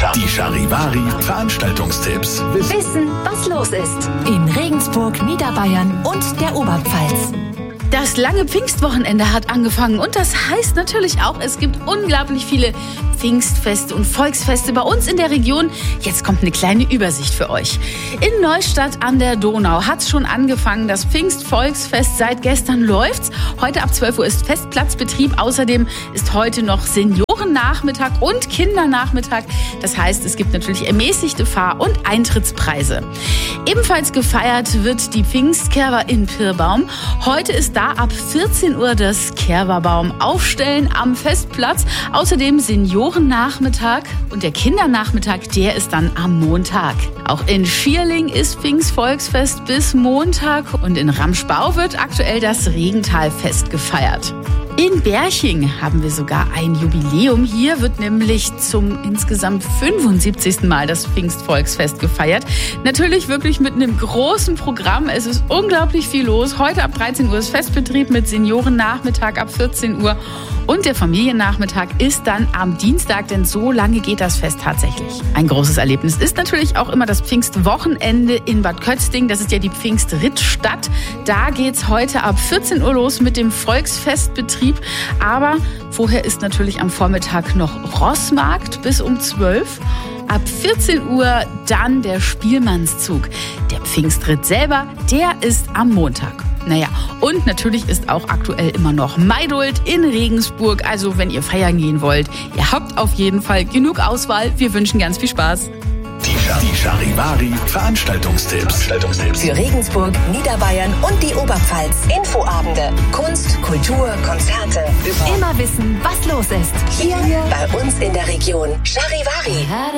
Die Charivari Veranstaltungstipps. Wissen, was los ist. In Regensburg, Niederbayern und der Oberpfalz. Das lange Pfingstwochenende hat angefangen und das heißt natürlich auch, es gibt unglaublich viele Pfingstfeste und Volksfeste bei uns in der Region. Jetzt kommt eine kleine Übersicht für euch. In Neustadt an der Donau hat es schon angefangen. Das Pfingstvolksfest seit gestern läuft's. Heute ab 12 Uhr ist Festplatzbetrieb. Außerdem ist heute noch Seniorennachmittag und Kindernachmittag. Das heißt, es gibt natürlich ermäßigte Fahr- und Eintrittspreise. Ebenfalls gefeiert wird die Pfingstkerwa in Pirbaum. Heute ist da ab 14 Uhr das Kerwabaum aufstellen am Festplatz. Außerdem Seniorennachmittag und der Kindernachmittag, der ist dann am Montag. Auch in Schierling ist Pfingstvolksfest bis Montag und in Ramschbau wird aktuell das Regentalfest gefeiert. In Berching haben wir sogar ein Jubiläum. Hier wird nämlich zum insgesamt 75. Mal das Pfingstvolksfest gefeiert. Natürlich wirklich mit einem großen Programm. Es ist unglaublich viel los. Heute ab 13 Uhr ist Festbetrieb mit Seniorennachmittag ab 14 Uhr. Und der Familiennachmittag ist dann am Dienstag, denn so lange geht das Fest tatsächlich. Ein großes Erlebnis ist natürlich auch immer das Pfingstwochenende in Bad Kötzding. Das ist ja die Pfingstrittstadt. Da geht's heute ab 14 Uhr los mit dem Volksfestbetrieb. Aber vorher ist natürlich am Vormittag noch Rossmarkt bis um 12 Uhr. Ab 14 Uhr dann der Spielmannszug. Der Pfingstritt selber, der ist am Montag. Naja, und natürlich ist auch aktuell immer noch Maidult in Regensburg. Also wenn ihr feiern gehen wollt, ihr habt auf jeden Fall genug Auswahl. Wir wünschen ganz viel Spaß. Die Charivari Veranstaltungstipps. Für Regensburg, Niederbayern und die Oberpfalz. Infoabende, Kunst, Kultur, Konzerte. Immer wissen, was los ist. Hier bei uns in der Region. Charivari.